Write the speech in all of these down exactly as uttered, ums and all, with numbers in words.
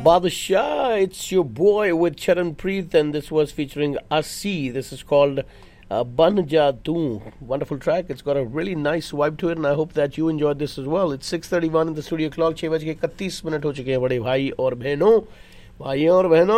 Badshah, it's your boy with Charan Preet, and this was featuring Asi. This is called uh, Ban Ja Tu. Wonderful track. It's got a really nice vibe to it, and I hope that you enjoyed this as well. It's six thirty-one in the studio clock. छह बज के इकतीस minute हो चुके हैं बड़े भाई और बहनों. भाइयों और बहनों,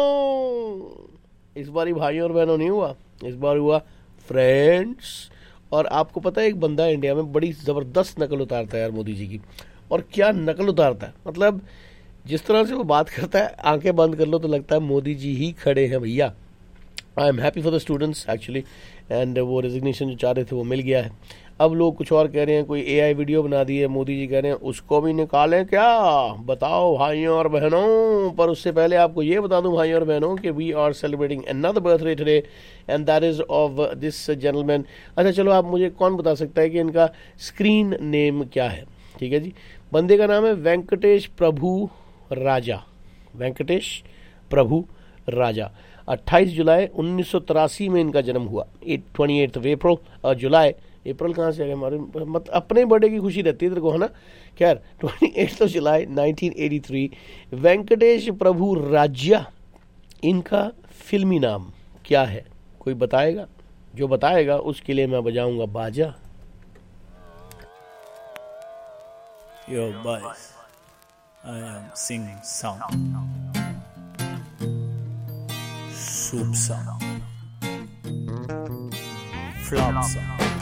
इस बार भाइयों और बहनों नहीं हुआ, इस बार हुआ फ्रेंड्स. और आपको पता है एक बंदा इंडिया में बड़ी ज़बरदस्त नकल उतारता है यार मोदी जी की. और क्या नकल उतारता है, मतलब जिस तरह से वो बात करता है, आंखें बंद कर लो तो लगता है मोदी जी ही खड़े हैं भैया. I am happy for the students actually. And वो रेजिग्नेशन जो चाह रहे थे वो मिल गया है. अब लोग कुछ और कह रहे हैं, कोई एआई वीडियो बना दी है, मोदी जी कह रहे हैं उसको भी निकालें क्या, बताओ भाइयों और बहनों. पर उससे पहले आपको ये बता दूं भाइयों और बहनों कि we are celebrating another birthday today, and that is of this gentleman. अच्छा चलो, आप मुझे कौन बता सकता है कि इनका स्क्रीन नेम क्या है? ठीक है जी, बंदे का नाम है वेंकटेश प्रभु राजा. वेंकटेश प्रभु राजा. अट्ठाईस जुलाई उन्नीस सौ तिरासी में इनका जन्म हुआ. ट्वेंटी एट अप्रैल और जुलाई, अप्रैल कहाँ से आ गए हमारे, मतलब अपने बर्थडे की खुशी रहती है तेरे को, है ना. खैर ट्वेंटी एट जुलाई नाइनटीन एटी थ्री, वेंकटेश प्रभु राजा. इनका फिल्मी नाम क्या है? कोई बताएगा? जो बताएगा उसके लिए मैं बजाऊंगा बाजा. Yo boys, I am singing song, soup song, flop song.